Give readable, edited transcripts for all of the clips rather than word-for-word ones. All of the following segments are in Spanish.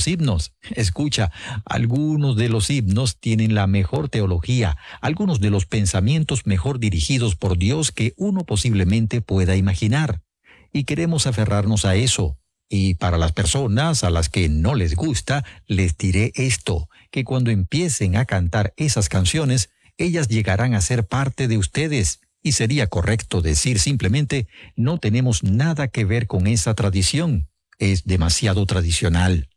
los himnos. Escucha, algunos de los himnos tienen la mejor teología, algunos de los pensamientos mejor dirigidos por Dios que uno posiblemente pueda imaginar. Y queremos aferrarnos a eso. Y para las personas a las que no les gusta, les diré esto, que cuando empiecen a cantar esas canciones, ellas llegarán a ser parte de ustedes. Y sería correcto decir simplemente, no tenemos nada que ver con esa tradición. Es demasiado tradicional.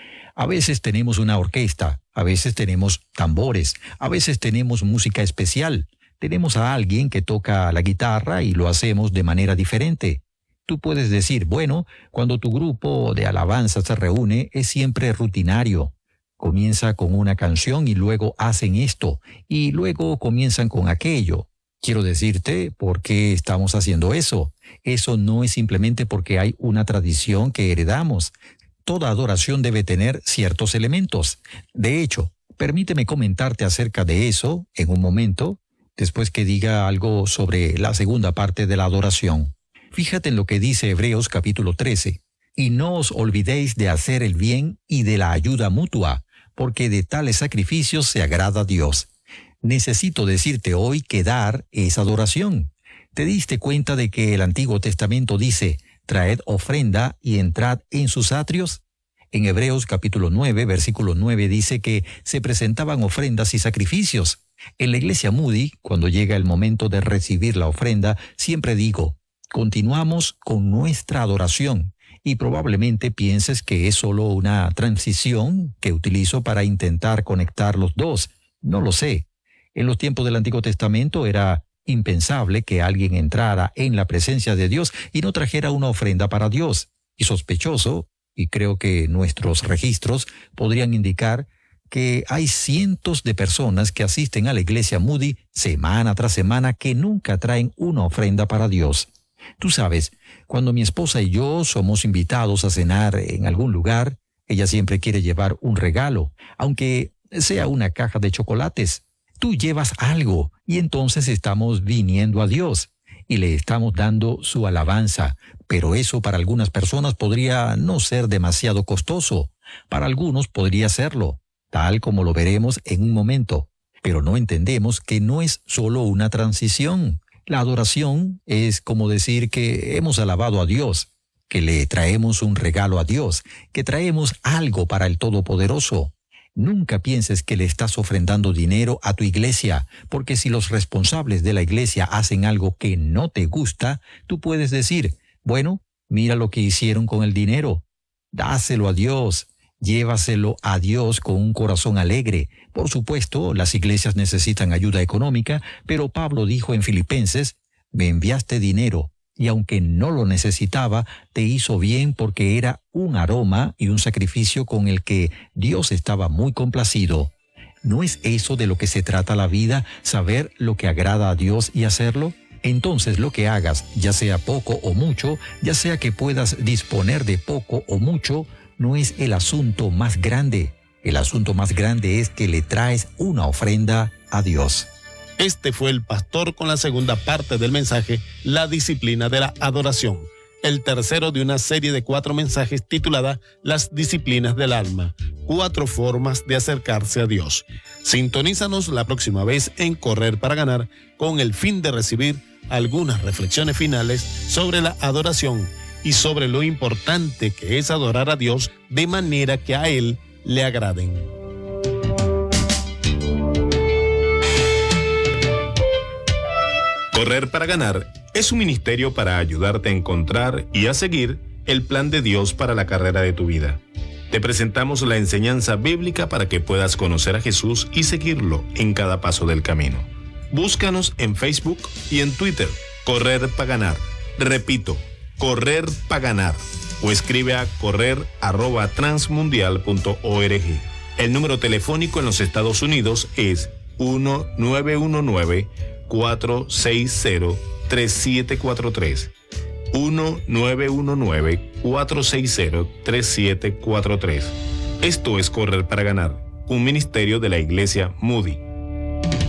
A veces tenemos una orquesta, a veces tenemos tambores, a veces tenemos música especial. Tenemos a alguien que toca la guitarra y lo hacemos de manera diferente. Tú puedes decir, bueno, cuando tu grupo de alabanza se reúne es siempre rutinario. Comienza con una canción y luego hacen esto, y luego comienzan con aquello. Quiero decirte por qué estamos haciendo eso. Eso no es simplemente porque hay una tradición que heredamos. Toda adoración debe tener ciertos elementos. De hecho, permíteme comentarte acerca de eso en un momento, después que diga algo sobre la segunda parte de la adoración. Fíjate en lo que dice Hebreos capítulo 13. Y no os olvidéis de hacer el bien y de la ayuda mutua, porque de tales sacrificios se agrada a Dios. Necesito decirte hoy que dar es adoración. ¿Te diste cuenta de que el Antiguo Testamento dice, traed ofrenda y entrad en sus atrios? En Hebreos capítulo 9, versículo 9 dice que se presentaban ofrendas y sacrificios. En la iglesia Moody, cuando llega el momento de recibir la ofrenda, siempre digo, continuamos con nuestra adoración. Y probablemente pienses que es solo una transición que utilizo para intentar conectar los dos. No lo sé. En los tiempos del Antiguo Testamento era impensable que alguien entrara en la presencia de Dios y no trajera una ofrenda para Dios. Y sospechoso, y creo que nuestros registros podrían indicar que hay cientos de personas que asisten a la iglesia Moody semana tras semana que nunca traen una ofrenda para Dios. Tú sabes, cuando mi esposa y yo somos invitados a cenar en algún lugar, ella siempre quiere llevar un regalo, aunque sea una caja de chocolates. Tú llevas algo y entonces estamos viniendo a Dios y le estamos dando su alabanza, pero eso para algunas personas podría no ser demasiado costoso. Para algunos podría serlo, tal como lo veremos en un momento, pero no entendemos que no es solo una transición. La adoración es como decir que hemos alabado a Dios, que le traemos un regalo a Dios, que traemos algo para el Todopoderoso. Nunca pienses que le estás ofrendando dinero a tu iglesia, porque si los responsables de la iglesia hacen algo que no te gusta, tú puedes decir, bueno, mira lo que hicieron con el dinero. Dáselo a Dios. Llévaselo a Dios con un corazón alegre. Por supuesto, las iglesias necesitan ayuda económica, pero Pablo dijo en Filipenses, me enviaste dinero, y aunque no lo necesitaba, te hizo bien porque era un aroma y un sacrificio con el que Dios estaba muy complacido. ¿No es eso de lo que se trata la vida, saber lo que agrada a Dios y hacerlo? Entonces lo que hagas, ya sea poco o mucho, ya sea que puedas disponer de poco o mucho, no es el asunto más grande. El asunto más grande es que le traes una ofrenda a Dios. Este fue el pastor con la segunda parte del mensaje, La disciplina de la adoración. El tercero de una serie de 4 mensajes titulada Las disciplinas del alma. 4 formas de acercarse a Dios. Sintonízanos la próxima vez en Correr para Ganar con el fin de recibir algunas reflexiones finales sobre la adoración y sobre lo importante que es adorar a Dios de manera que a Él le agraden. Correr para Ganar es un ministerio para ayudarte a encontrar y a seguir el plan de Dios para la carrera de tu vida. Te presentamos la enseñanza bíblica para que puedas conocer a Jesús y seguirlo en cada paso del camino. Búscanos en Facebook y en Twitter, Correr para Ganar. Repito, Correr para Ganar, o escribe a correr@transmundial.org. El número telefónico en los Estados Unidos es 1-919-460-3743. 1-919-460-3743. Esto es Correr para Ganar, un ministerio de la iglesia Moody.